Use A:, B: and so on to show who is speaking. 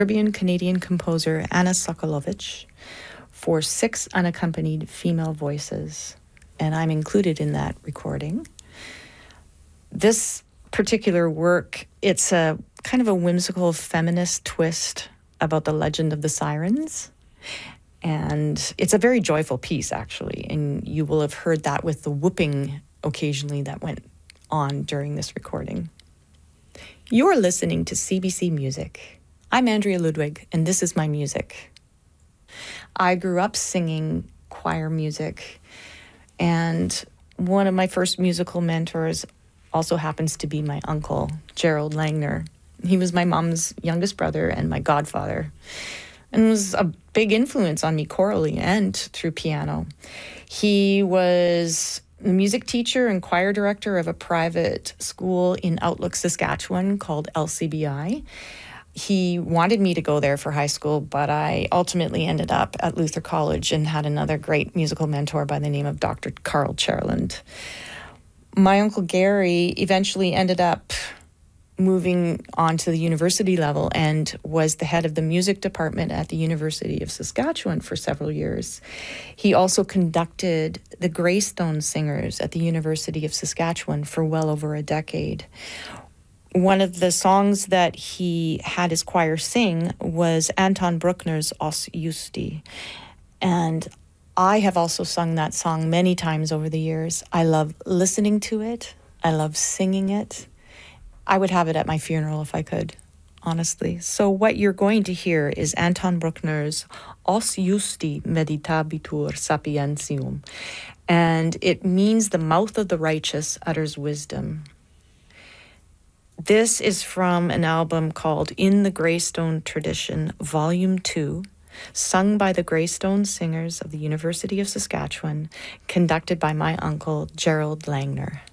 A: Serbian-Canadian composer Anna Sokolovic for 6 unaccompanied female voices, and I'm included in that recording. This particular work, it's a kind of a whimsical feminist twist about the legend of the sirens. And it's a very joyful piece, actually, and you will have heard that with the whooping occasionally that went on during this recording. You're listening to CBC Music. I'm Andrea Ludwig, and this is my music. I grew up singing choir music, and one of my first musical mentors also happens to be my uncle, Gerald Langner. He was my mom's youngest brother and my godfather, and was a big influence on me chorally and through piano. He was the music teacher and choir director of a private school in Outlook, Saskatchewan called LCBI. He wanted me to go there for high school, but I ultimately ended up at Luther College and had another great musical mentor by the name of Dr. Carl Cherland. My Uncle Gary eventually ended up moving on to the university level and was the head of the music department at the University of Saskatchewan for several years. He also conducted the Greystone Singers at the University of Saskatchewan for well over a decade. One of the songs that he had his choir sing was Anton Bruckner's Os Justi. And I have also sung that song many times over the years. I love listening to it. I love singing it. I would have it at my funeral if I could, honestly. So what you're going to hear is Anton Bruckner's Os Justi Meditabitur Sapientium. And it means the mouth of the righteous utters wisdom. This is from an album called In the Greystone Tradition, Volume 2, sung by the Greystone Singers of the University of Saskatchewan, conducted by my uncle, Gerald Langner.